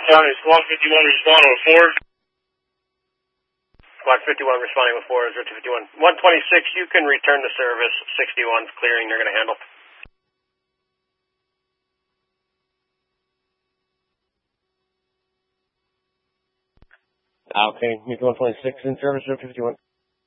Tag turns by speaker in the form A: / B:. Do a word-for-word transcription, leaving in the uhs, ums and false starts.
A: County, Squawk fifty-one responding with four.
B: Squawk fifty-one responding with four, zero two fifty-one. one twenty-six, you can return to service. sixty-one's clearing, they're going to handle.
C: Okay, one twenty-six in service, zero two fifty-one.